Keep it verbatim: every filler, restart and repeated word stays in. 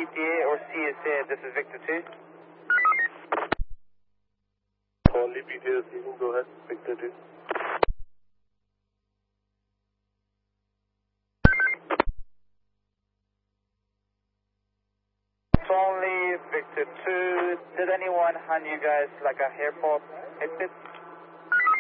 E T A or C S A, this is Victor two. Only P T A receiving, go ahead, Victor two. It's only Victor two. Did anyone hand you guys like a airport exit?